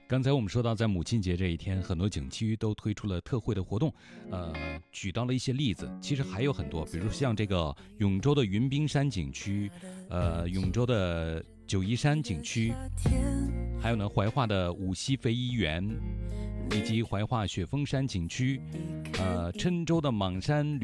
刚才我们说到，在母亲节这一天，很多景区都推出了特惠的活动，举到了一些例子。其实还有很多，比如像这个永州的云冰山景区，永州的九嶷山景区，还有呢怀化的五溪肥医园，以及怀化雪峰山景区，郴州的莽山